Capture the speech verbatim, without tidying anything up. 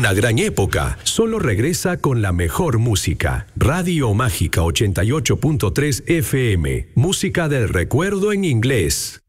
una gran época. Solo regresa con la mejor música. Radio Mágica ochenta y ocho punto tres F M. Música del recuerdo en inglés.